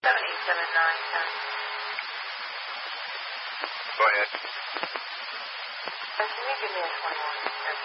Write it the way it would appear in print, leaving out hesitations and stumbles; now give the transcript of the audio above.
Go ahead. Can you give me a 21?